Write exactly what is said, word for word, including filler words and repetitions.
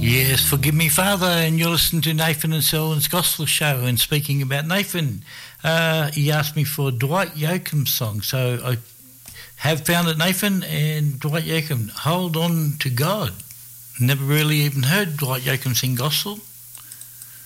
Yes, forgive me, Father, and you're listening to Nathan and Selwyn's Gospel Show. And speaking about Nathan, uh, he asked me for a Dwight Yoakam song, so I have found it, Nathan, and Dwight Yoakam, Hold On To God. Never really even heard Dwight Yoakam sing gospel.